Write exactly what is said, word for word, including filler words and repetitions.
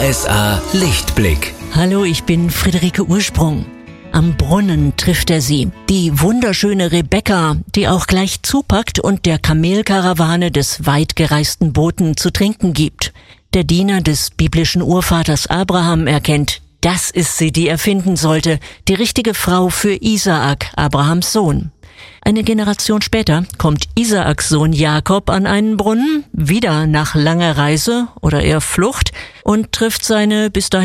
S A Lichtblick. Hallo, ich bin Friederike Ursprung. Am Brunnen trifft er sie, die wunderschöne Rebekka, die auch gleich zupackt und der Kamelkarawane des weit gereisten Boten zu trinken gibt. Der Diener des biblischen Urvaters Abraham erkennt, das ist sie, die er finden sollte, die richtige Frau für Isaak, Abrahams Sohn. Eine Generation später kommt Isaaks Sohn Jakob an einen Brunnen, wieder nach langer Reise oder eher Flucht, und trifft seine bis dahin